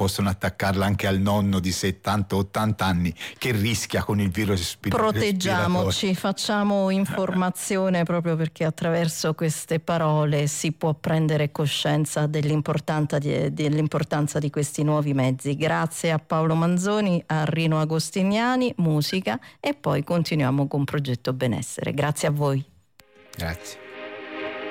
possono attaccarla anche al nonno di 70-80 anni che rischia con il virus respiratorio. Proteggiamoci, facciamo informazione, proprio perché attraverso queste parole si può prendere coscienza dell'importanza di questi nuovi mezzi. Grazie a Paolo Manzoni, a Rino Agostiniani, musica, e poi continuiamo con Progetto Benessere. Grazie a voi. Grazie.